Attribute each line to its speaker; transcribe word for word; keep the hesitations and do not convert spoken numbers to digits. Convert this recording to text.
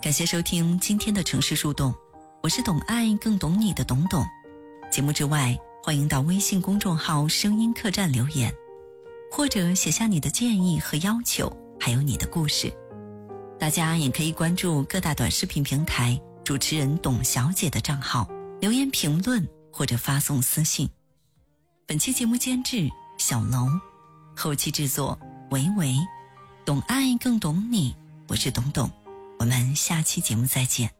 Speaker 1: 感谢收听今天的城市树洞，我是懂爱更懂你的董董。节目之外，欢迎到微信公众号声音客栈留言，或者写下你的建议和要求，还有你的故事。大家也可以关注各大短视频平台主持人董小姐的账号，留言评论或者发送私信。本期节目监制小楼，后期制作维维，懂爱更懂你，我是董董，我们下期节目再见。